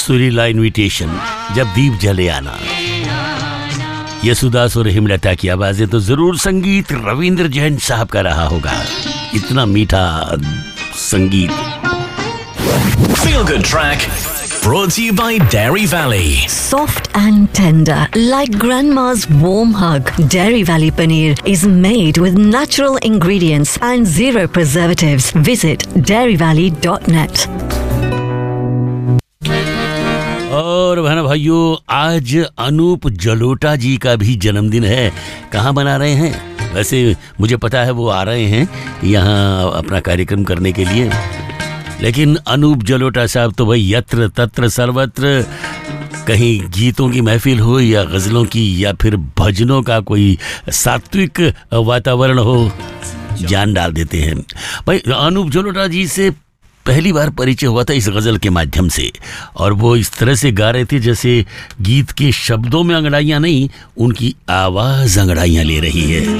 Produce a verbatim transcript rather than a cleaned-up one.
सुरीला इनविटेशन, जब दीप जले आना। यसुदास और हेमलता की आवाजें तो जरूर संगीत रविंद्र जैन साहब का रहा होगा। इतना मीठा संगीत। Feel Good Track brought to you by Dairy Valley. Soft and tender, like grandma's warm hug. Dairy Valley paneer is made with natural ingredients and zero preservatives. Visit dairy valley dot net. और बहन भाइयों, आज अनूप जलोटा जी का भी जन्मदिन है। कहाँ मना रहे हैं? वैसे मुझे पता है वो आ रहे हैं यहाँ अपना कार्यक्रम करने के लिए, लेकिन अनूप जलोटा साहब तो भाई यत्र तत्र सर्वत्र, कहीं गीतों की महफिल हो या गजलों की या फिर भजनों का कोई सात्विक वातावरण हो, जान डाल देते हैं। भाई अनूप जलोटा जी से पहली बार परिचय हुआ था इस गजल के माध्यम से, और वो इस तरह से गा रहे थे जैसे गीत के शब्दों में अंगड़ाइयाँ नहीं, उनकी आवाज़ अंगड़ाइयाँ ले रही है।